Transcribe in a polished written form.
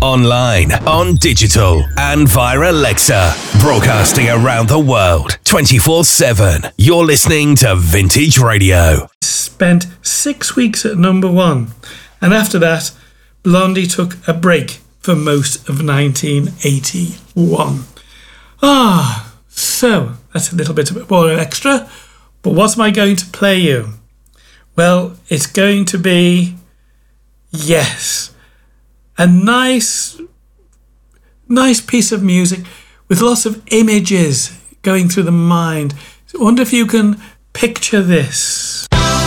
online, on digital, and via Alexa. Broadcasting around the world, 24/7. You're listening to Vintage Radio. Spent 6 weeks at number one, and after that, Blondie took a break for most of 1981. So that's a little bit more extra, but what am I going to play you? Well, it's going to be, yes, a nice piece of music with lots of images going through the mind. So I wonder if you can picture this.